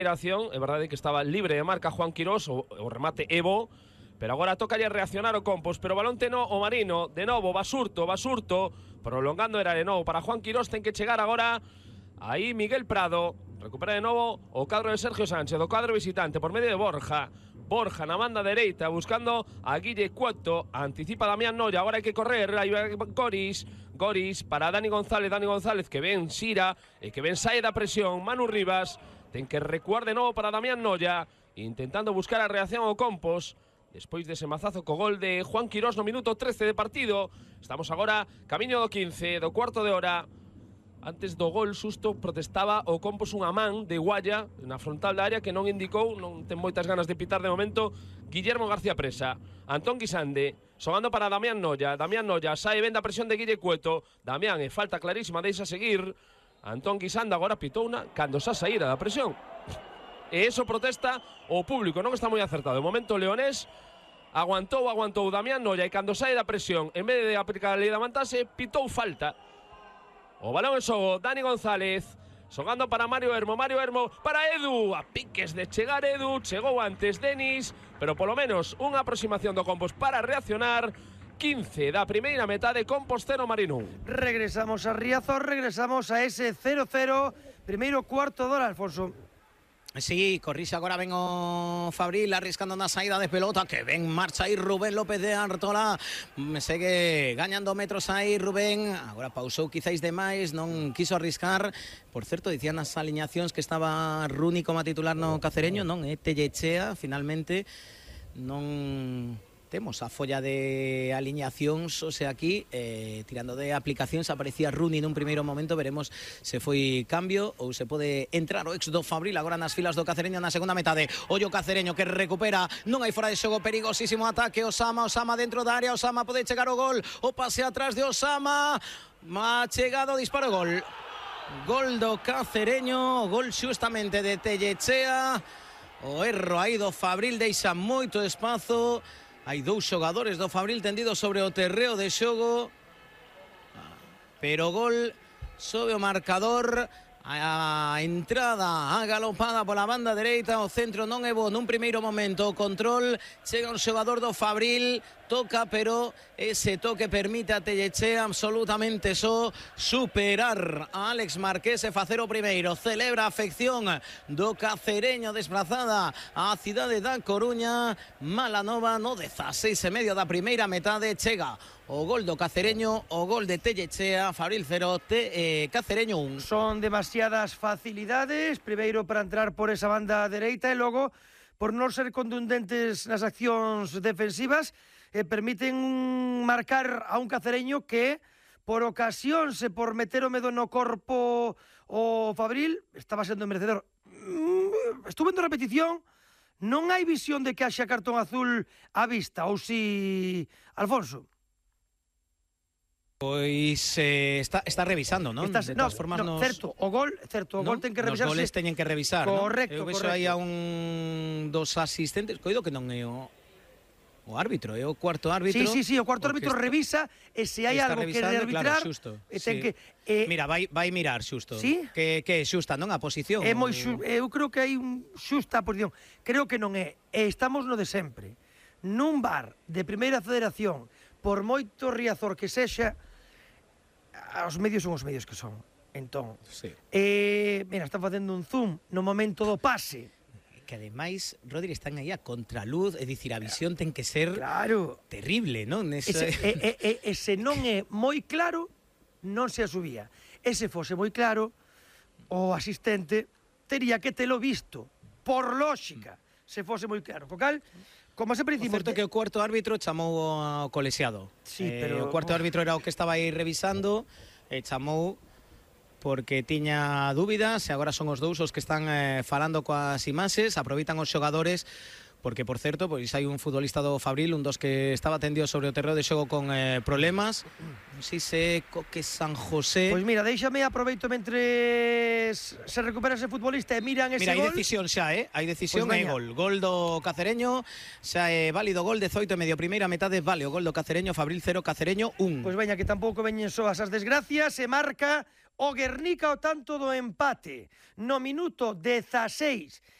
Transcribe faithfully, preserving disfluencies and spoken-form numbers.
É verdade que estaba libre de marca Juan Quirós, o, o remate Evo, pero agora tocalle reaccionar o Compos, pero o balón teno o Marino, de novo, Basurto, Basurto, prolongando era de novo para Juan Quirós, ten que chegar agora aí Miguel Prado, recupera de novo o cadro de Sergio Sánchez, o cadro visitante por medio de Borja, Borja na banda dereita, buscando a Guille Cueto, anticipa Damián Noia, agora hai que correr, aí vai Goris, Goris para Dani González, Dani González que ven Xira, e que ven sae da presión, Manu Rivas, ten que recuar de novo para Damián Noia, intentando buscar a reacción ao Compos, despois dese mazazo co gol de Juan Quirós no minuto trece de partido. Estamos agora camiño do quince, do cuarto de hora. Antes do gol susto protestaba o Compos unha man de Guaya na frontal da área que non indicou, non ten moitas ganas de pitar de momento, Guillermo García Presa. Antón Guisande, xogando para Damián Noia, Damián Noia, sae ben da presión de Guille Cueto, Damián, e falta clarísima, deixa seguir, Antón Guisande agora pitouna cando xa saíra da presión. E eso protesta o público, non está moi acertado. De momento Leonés aguantou, aguantou Damián Noia, e cando sae da presión, en vez de aplicar a lei da mantase, pitou falta. O balón en xogo, Dani González, xogando para Mario Hermo, Mario Hermo para Edu, a piques de chegar Edu, chegou antes Denis, pero polo menos unha aproximación do Compos para reaccionar. quince da primeira metade, Compos cero, Marino. Regresamos a Riazor, regresamos a ese cero cero, primeiro cuarto de hora, Alfonso. Sí, corrixe agora ven o Fabril arriscando na saída de pelota, que ven marcha aí Rubén López de Artola, segue gañando metros aí Rubén, agora pausou quizáis demais, non quiso arriscar. Por certo, dicían nas aliñacións que estaba Runi como titular no Cacereño, non, é Tellechea, finalmente non temos a folla de aliñacións, o sea, aquí eh, tirando de aplicacións aparecía Runi nun primeiro momento, veremos se foi cambio ou se pode entrar o ex do Fabril agora nas filas do Cacereño na segunda metade. Ollo Cacereño que recupera, non hai fora de xogo, perigosísimo ataque, Osama, Osama dentro da área, Osama pode chegar o gol, o pase atrás de Osama, má chegado, disparo, gol. Gol do Cacereño, gol xustamente de Tellechea, o erro aí do Fabril deixa moito espazo. Hai dous xogadores do Fabril tendidos sobre o terreo de xogo, pero gol sobe o marcador. A entrada agalopada pola banda dereita, o centro non é bo nun primeiro momento, o control, chega un xogador do Fabril, toca, pero ese toque permite a Tellechea absolutamente só superar a Álex Marqués e facer o primeiro. Celebra a afección do Cacereño desplazada á cidade da Coruña. Mala nova, no dezaseis e medio da primeira metade, chega o gol do Cacereño, o gol de Tellechea, Fabril cero, te, eh, Cacereño un. Son demasiadas facilidades, primeiro para entrar por esa banda dereita e logo por non ser contundentes nas accións defensivas, eh, permiten marcar a un Cacereño que por ocasións e por meter o medo no corpo o Fabril estaba sendo merecedor. Estuve vendo a repetición, non hai visión de que haxa cartón azul á vista, ou si, Alfonso? Pois eh, está, está revisando, non? Estás, de no, todas formas, no, nos, certo, o gol, certo, o no, gol ten que revisarse. Os goles teñen que revisar, correcto, non? Eu vexo aí a un dos asistentes, coido que non é o, o árbitro, é o cuarto árbitro. Sí, sí, sí, o cuarto árbitro está, revisa e se hai algo que de arbitrar, claro, xusto, e ten sí. que eh, Mira, vai vai mirar xusto. ¿Sí? Que que é xusta, non a posición. É moi xu, eu creo que hai un xusta posición. Creo que non é. E estamos no de sempre. Nun bar de primeira federación, por moito Riazor que sexa, os medios son os medios que son. Entón, sí. eh, mira, está facendo un zoom no momento do pase. Que ademais, Rodri, están aí a contraluz, é dicir, a visión ten que ser claro. terrible, non? Ese, e, e, e, e se non é moi claro, non se asubía. E se fose moi claro, o asistente tería que telo visto, por lógica, se fose moi claro. Co cal, como sempre dicimos... O certo que o cuarto árbitro chamou ao colexiado. Sí, eh, pero... O cuarto árbitro era o que estaba aí revisando, e chamou porque tiña dúbidas, e agora son os dous os que están eh, falando coas imaxes, aproveitan os xogadores, porque, por certo, pois hai un futbolista do Fabril, un dos que estaba tendido sobre o terreo de xogo con eh, problemas, non sei se Coque San José... Pois mira, déixame, aproveito mentre se recupera ese futbolista e miran ese mira, gol. Mira, hai decisión xa, eh? Hai decisión pues e gol. Gol do Cacereño, xa é válido gol, dezoito e medio primeira metade, vale o gol do Cacereño, Fabril cero, Cacereño un. Pois veña, que tampouco veñen soas as desgracias, se marca o Guernica o tanto do empate no minuto dieciséis